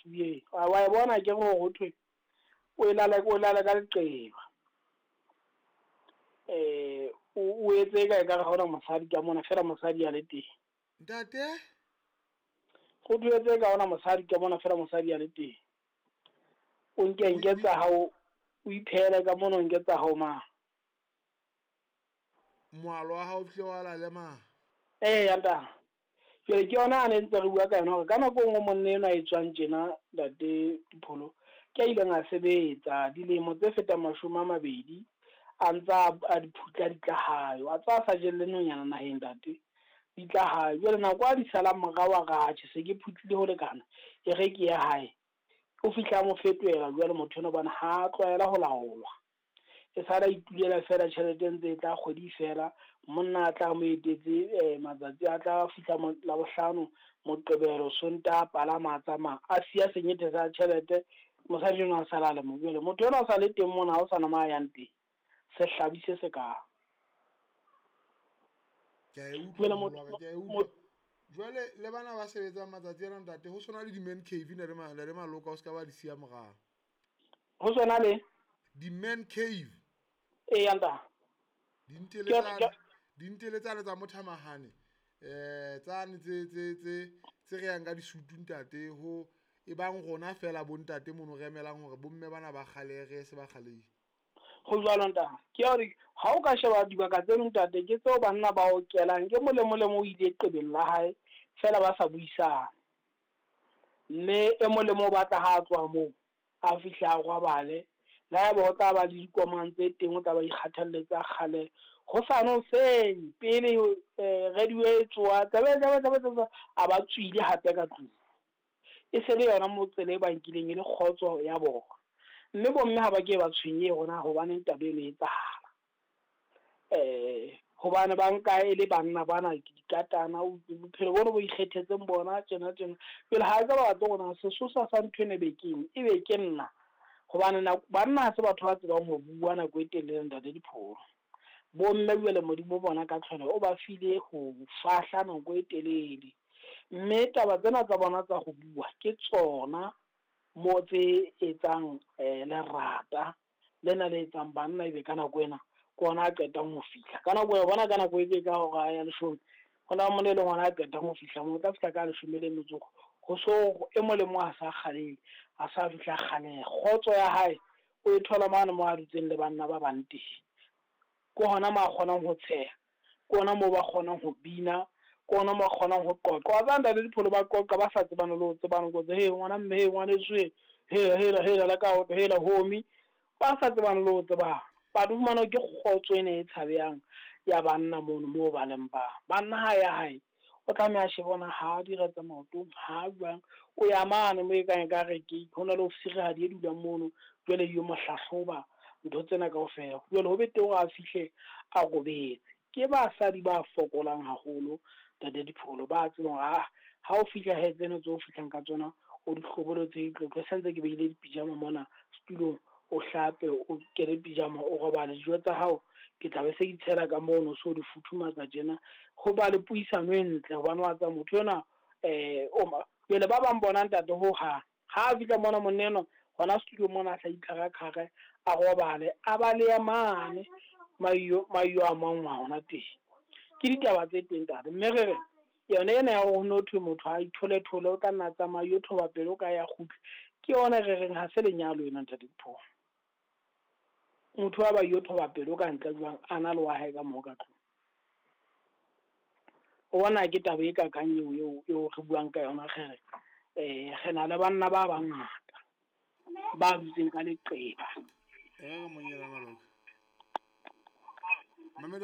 motsuye wa bona ke go thwe o lala ka leqeba o etse ka ga gona mosadi ka mona fela mosadi ya le teng ntate go duetse ka ona mosadi ka mona fela mosadi ya le teng o nketsa hao o iphele ka mona o nketsa hao ma moalo wa hao tle wa la le ma ya nta ke yona a ne ntse re bua ka yona gore ka nako nngwe monne eno a e tswang tjena Ntate Dipholo ke ileng a sebetsa dilemo tse fetang 20 a ntsa a diphutla ditlahayo a tsa sa jelle nonyana naheng Ntate ditlahayo jwale nako a di sala morao ga se ke phutlile ho lekana e re ke ya hae o fihla mo fetoela jwale motho eno bana ha tloela ho laolwa e sala itulela fela tšhelete ntse e tla kgwedi fela monna a tla mo etetse matsatsi a tla fihla la bohlano Moqebelo Sontaha palama tsamaya a sia senyete sa tšhelete mosadi no a sala le mo jwale motho eno a sa le teng mona o sana ma yang teng se hlabise se ka jwale le bana ba sebetsa matsatsi ana Ntate ho sona le di-man cave le maloka o ska ba di sia morao ho sona le di-man cave yanta dinteletsane tsa mothamahane tsane tse re yang ka disutu Ntate ho e bang gona fela bo ntate mono re emelang hore bomme bana ba kgalege se ba kgalege go jwalo nta ke hore ha o ka sheba dibaka tse ntate ke tseo banna ba o kelang ke molemo o ile qebeng la hae fela ba sa buisana mme e molemo o batla ha tswa mo a fihla a bale la ya bo tla ba di komang tse teng o tla ba ikgathalletsa khale go sano seng pele radio e tswa taba a ba tswile hape ka tlung e se le yona motsele ba nkileng ile khotso ya bona mme bomme ha ba ke ba tshwenye gona go bana tabelo e tsala go bana ba nka ile banna bana dikatana o bophelo bona bo ikgethetseng bona tjena pele ha ka ba tsona se sosa sa nthwene bekeng e be ke nna go bana banna se batho ba tseba go bua na go eteleng Ntate Dipholo bomme bele modimo bona ka tlhole o ba file go fahla na go etelele mme taba tsena tsa bona tsa go bua ke tsona mo tse etsang lerata le na le etsang banna e be kana kwena kona a qetang ho fihla kana go bona kana go etse ka go ya leshome gona mo le ngwana a qetang ho fihla mo tla fihla ka leshome le metso go so e molemo a sa kgaleng a sa fihla kgale khotso ya hae o e thola mana mo a dutseng le banna ba bante ko hona ma kgonang ho tsheha kona mo ba kgonang ho bina kona mo kgonang ho qoqa wa banda le Dipholo ba qoqa ba sa tsebana le tsebana go he ngwana mme ngwana tswe hela la ka o hela homi ba sa tsebana le tsebana ba dumana ke khotso ene e tshabeyang ya banna mono mo ba leng ba banna ha ya hae o tla me a shebona ha di retsa maoto ha bang o ya mane mo e ka re ke hona le ofisiri ha di dula mono jwale yo mohlahloba ntho tsena ka ofela jwale ho bete o a fihle a gobetse ke ba sa di ba fokolang haholo Ntate Dipholo ba tsena ha o fihla he tseno tso fihlang ka tsona o di khobolo tse tlotlo sentse ke beile dipijama mona stulong o hlape o kere pijama o robala dijo tsa hao ke tla be se di tshela ka mono so di futhumatsa tjena go ba le puisano e ntle hobane wa tsa motho yona pele ba bang bona Ntate ho ha fihla mona moneno gona studio mona tla itlhaga khage a robale a ba le ya mane mayo a mangwa hona teng ke ditaba tse teng Ntate mme re yone ena ya go no thwe motho a ithole o ka nna tsamaya yo thoba pele o ka ya khutla ke yona re reng ha se lenyalo ena Ntate Dipholo motho wa ba yo thoba pele o ka ntle jwang ana le wa hae ka mo ka tlong o bona ke taba e ka kang yo re buang ka yona kgere ge na le banna ba bangata ba butseng ka leqeba ga monyela maloka mamedi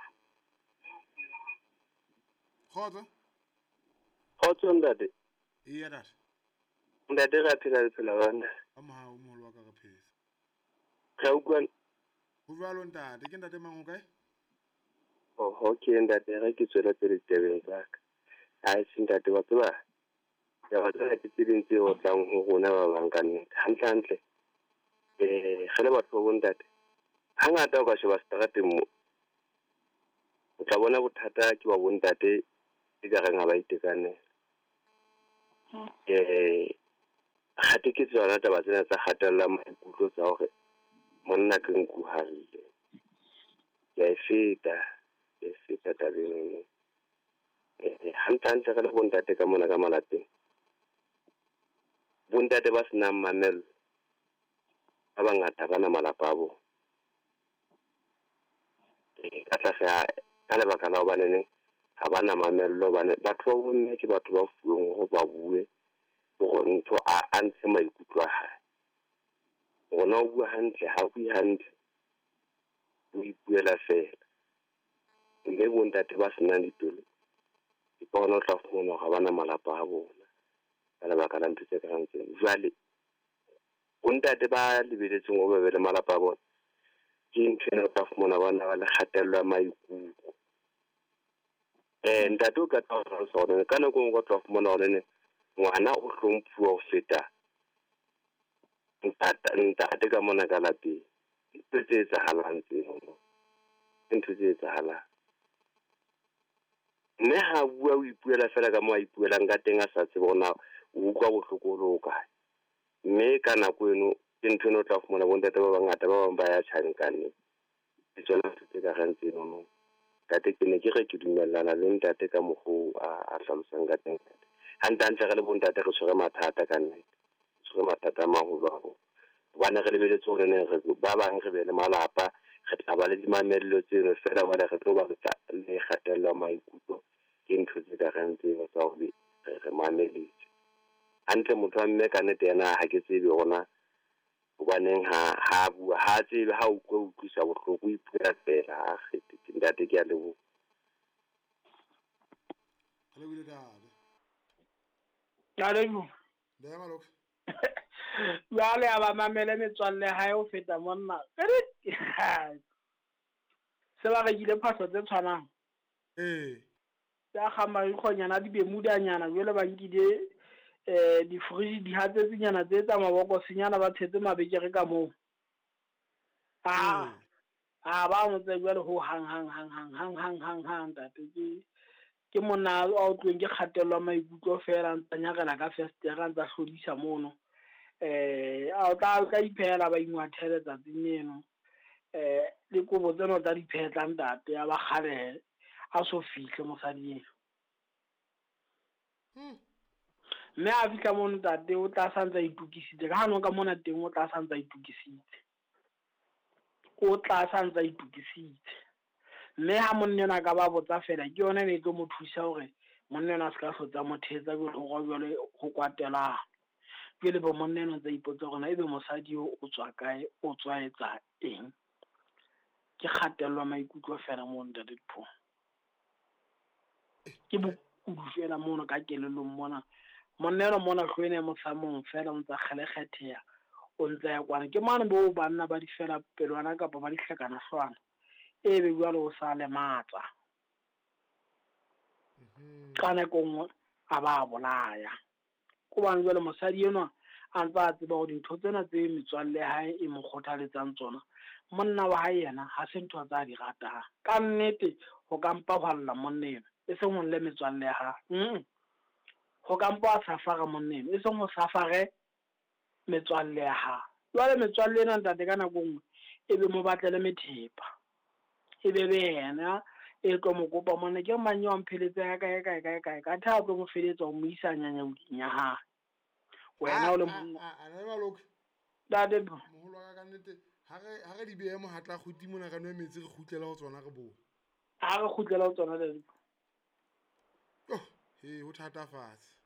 khotso Ntate iya dad Ntate ga phela le phela bana ha o moholo wa ka phesa ga o kwa ho jwalo Ntate ke Ntate mang ho kae okay Ntate ga ke tswela pele tebeng ka ha se Ntate wa tseba ya ba tsela ke tsintsi o tlang ho rona ba bang ka nnete hantle ge le batho ba Ntate hangata o ka sheba strateng mo o tla bona bothata ke ba Ntate e ka reng ha ba itekanela hate ke tsona taba tsena tsa kgatella maikutlo tsa hore monna ke nku halle ya feta tabeng hantle re le bontate ka mona ka malapeng bontate ba senang mamello ba bangata bana malapa a bona ka tlase ka lebaka la hobane ha bana mamello bane batho ba bomme ke batho ba fuweng ho ba bue gore ntho a ntshe maikutlo a hae gona o bua hantle ha bue hantle o ipuela fela mme bontate ba senang dipelo ke bona o tla fumana ga bana malapa a bona ka lebaka la ntho tse ka gantseng jwale bontate ba lebeletseng o be le malapa a bona ke ntho ena o tla fumana bana ba le kgatello ya maikutlo ntate o ka tla go tlhalosa ka nako nngwe o tla fumana gore ngwana o hlomphuwa ho feta ntate ka mona ka lapeng ntho tse etsahalang tseno ntho tse etsahalang mme ha bua o ipuela fela ka mo a ipuelang ka teng a sa tsebe gona o utlwa bohloko le o kae mme ka nako eno ke ntho eno o tla fumana bontate ba bangata ba bang ba ya tjhankaneng ke tsona ntho tse ka gantseng no tate ke ne ke re ke dumellana le ntate ka mokgwa a hlalosang ka teng hantle re le bontate re tshwere mathata ka nnete tshwere mathata a maholo a bona bana re lebeletse gore re ba bang re be le malapa re tla ba le dimamello tseno fela bale re tlo ba le kgatello ya maikutlo ke ntho tse ka gantseng tsa gore re mameletse hantle motho wa mme ka nnete yena ha ke tsebe gona hobaneng ha bua ha tsebe ha utlwisa bohloko o ipuela fela ha kgete ke ntate ke a leboha jwale a ba mamele metswalle hae ho feta monna se ba rekile phaso tse tshwanang ya kgama ikgonyana di bemudanyana jwale ba nkile di-fridge di hatsetsenyana tse tsa mabokosenyana ba tshetse mabekere ka moo ba motse jwale ho hang tate ke mona a o tlweng ke kgatello maikutlo fela ntsa nyakela ka festera ntsa hlodisa mono a o tla iphela ba ingwathele tsatsing eno le kobo tseno tsa diphetlang tate ya ba kgale a so fihle mosadi eno mme a fihla mono tate o tla santsa itukisitse ka hanong ka mona teng o tla santsa itukisitse mme ha monnena ka ba botsa fela ke yone ne tlo mo thusa hore monnena a se ka hlotsa mothetsa go jwale go kwatela jwale bo monnena tsa ipotsa gona ebe mosadi o tswa kae o tswaetsa eng ke kgatellwa maikutlo fela mo ntate Dipholo ke bokudu fela mono ka kelelong mona monnena mona hlwene motsamong fela o ntsa kgelekgetheya o ntsa ya kwana ke mane bo banna ba di fela pelwana kapa ba di hlekana hlwana ebe jwale o sa le matsa ka nako nngwe a ba bolaya ko bane jwale mosadi enwa a ntse a tseba go dintho tsena tse metswalle hae e mo kgothaletsang tsona monna wa hae yena ha se ntho tsa di ratang ka nnete go kampa hwalla monnena e seng go le metswalle ha go kampa a safara monnena e seng go safare metswalle ha jwale metswalle ena ntate ka nako nngwe e be mo batlele methepa e be yena e tlo mo kopa monna ke manyo a mpheletse ya kae ka tha tlo mo feletsa o mo isa nyanyabuding ya ha wena o le monna dade moholo wa ka nnete ha re di beemo ha tla khuti mona ka nwe metsi re khutlela go tsona re bone ha re khutlela go tsona dade he ho thatafatse